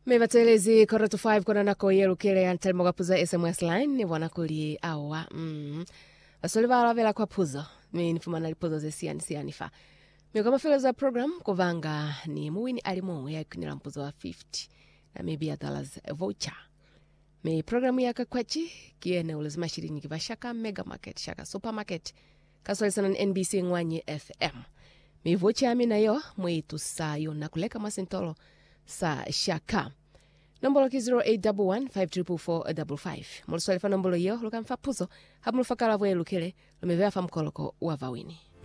Mevatelezi koratu 5 kona nako yelu kele antel mogapuza SMS line ni wanakuli awa. Basoli balavela kwa puzo. Nifumana lipuzo ze siani fa. Kama file za program kuvanga ni muwini alimu ya kunila mpuzo wa 50 na maybe $1 voucher. Programu ya kakwachi kiene ulazima shirini kivashaka mega market shaka supermarket kaswali sana NBC ngwanyi FM. Voucher amina yo mwitu sayo na kuleka masentolo sa shaka. Nombolo ki 0811-544-55. Muluswali fa nombolo yo luka mfa puzo hapu mfakala vwe lukele lumevea fa mkoloko wa vawini.